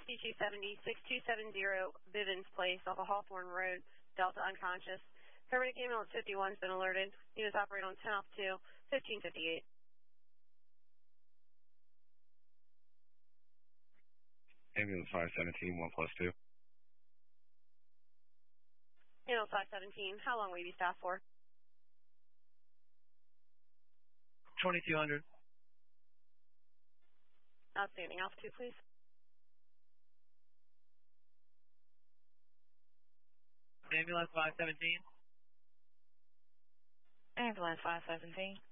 5270, 6270 Bivens Place off of Hawthorne Road, Delta unconscious. Paramedic ambulance 51 has been alerted. Units operate on 10 off 2, 1558. Ambulance 517, 1+2. Ambulance 517, how long will you be staffed for? 2200. Outstanding. Altitude, please. Ambulance 517. Ambulance 517.